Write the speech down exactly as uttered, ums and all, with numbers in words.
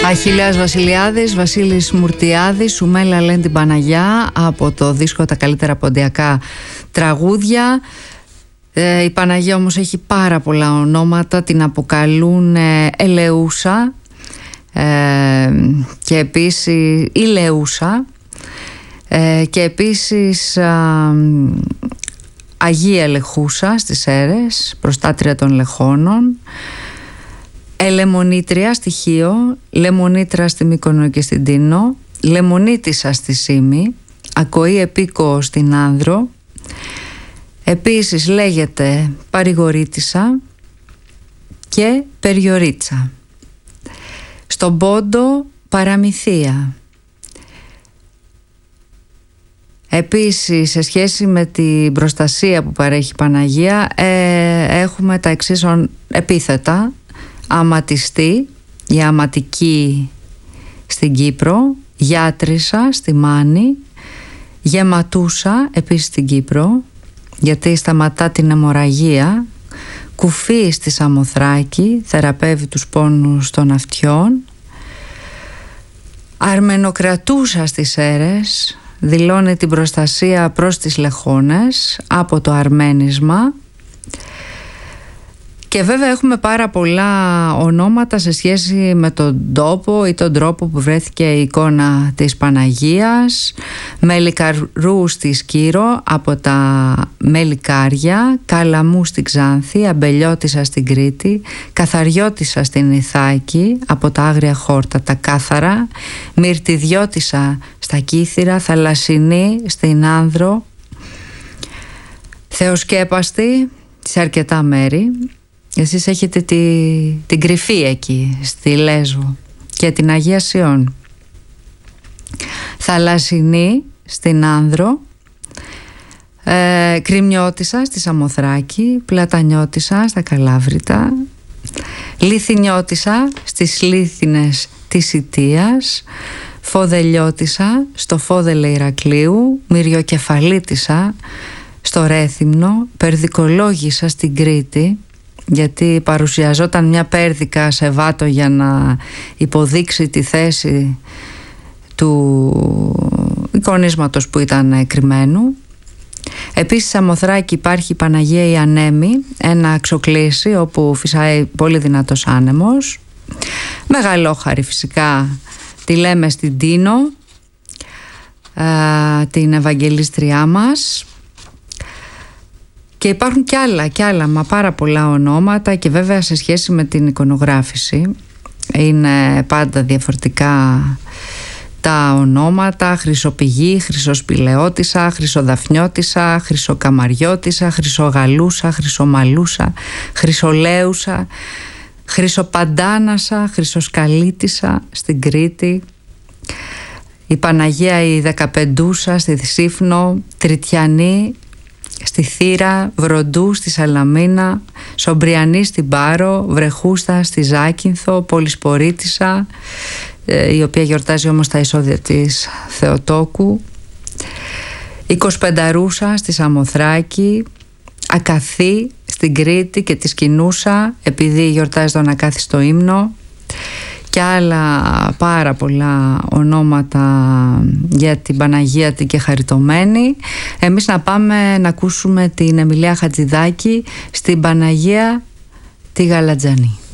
Αχιλλέας Βασιλιάδης, Βασίλης Μουρτιάδης, Σουμέλα λένε την Παναγιά, από το δίσκο «Τα καλύτερα ποντιακά τραγούδια». Ε, η Παναγία όμως έχει πάρα πολλά ονόματα, την αποκαλούν ε, Ελεούσα ε, και επίσης Ηλεούσα ε, και επίσης ε, Αγία Λεχούσα στις Σέρρες, προστάτρια των Λεχώνων, Ελεμονήτρια στη Χίο, Λεμονήτρα στη Μύκονο και στην Τίνο, Λεμονίτισσα στη Σύμη, Ακοή Επίκο στην Άνδρο. Επίσης λέγεται Παρηγορίτισσα και Περιορίτσα. Στον Πόντο Παραμυθία. Επίσης, σε σχέση με την προστασία που παρέχει η Παναγία, ε, έχουμε τα εξής επίθετα. Αματιστή, η αματική στην Κύπρο, Γιάτρισα στη Μάνη, Γεματούσα επίσης στην Κύπρο, γιατί σταματά την αιμορραγία, Κουφή στη Σαμοθράκη, θεραπεύει τους πόνους των αυτιών, Αρμενοκρατούσα στις Σέρρες, δηλώνει την προστασία προς τις Λεχώνες από το αρμένισμα. Και βέβαια έχουμε πάρα πολλά ονόματα σε σχέση με τον τόπο ή τον τρόπο που βρέθηκε η εικόνα της Παναγίας. Μελικαρού στη Σκύρο από τα Μελικάρια, Καλαμού στην Ξάνθη, Αμπελιώτισσα στην Κρήτη, Καθαριώτισσα στην Ιθάκη από τα Άγρια Χόρτα, τα Κάθαρα, Μυρτιδιώτισσα στα Κύθυρα, Θαλασσινή στην Άνδρο, Θεοσκέπαστη σε αρκετά μέρη. Εσείς έχετε τη, την Κρυφή εκεί στη Λέσβο και την Αγία Σιών. Θαλασσινή στην Άνδρο, ε, Κρυμνιώτισσα στη Σαμοθράκη, Πλατανιώτισσα στα Καλάβρητα, Λιθινιώτισσα στις Λίθινες της Ιτίας, Φοδελιώτισσα στο Φόδελε Ηρακλείου, Μυριοκεφαλίτισσα στο Ρέθυμνο, Περδικολόγισσα στην Κρήτη, γιατί παρουσιαζόταν μια πέρδικα σε βάτο για να υποδείξει τη θέση του εικονίσματος που ήταν κρυμμένου. Επίσης, στα Σαμοθράκη υπάρχει η Παναγία η Ανέμη, ένα αξοκλήσι όπου φυσάει πολύ δυνατός άνεμος. Μεγαλόχαρη φυσικά τη λέμε στην Τίνο, την Ευαγγελίστριά μας. Και υπάρχουν κι άλλα, κι άλλα, μα πάρα πολλά ονόματα, και βέβαια σε σχέση με την εικονογράφηση είναι πάντα διαφορετικά τα ονόματα. Χρυσοπηγή, Χρυσοσπηλαιώτισσα, Χρυσοδαφνιώτισσα, Χρυσοκαμαριώτισσα, Χρυσογαλούσα, Χρυσομαλούσα, Χρυσολέουσα, Χρυσοπαντάνασα, Χρυσοσκαλίτισσα στην Κρήτη, η Παναγία η Δεκαπεντούσα στη Σύφνο, Τριτιανή στη Θήρα, Βροντού στη Σαλαμίνα, Σομπριανή στην Πάρο, Βρεχούστα στη Ζάκυνθο, Πολυσπορίτισσα, η οποία γιορτάζει όμως τα εισόδια της Θεοτόκου, Εικοσπενταρούσα στη Σαμοθράκη, Ακαθή στην Κρήτη και τη Σκηνούσα, επειδή γιορτάζει τον ακάθιστο ύμνο, και άλλα πάρα πολλά ονόματα για την Παναγία την και χαριτωμένη. Εμείς να πάμε να ακούσουμε την Εμιλία Χατζηδάκη στην Παναγία τη Γαλατζανή.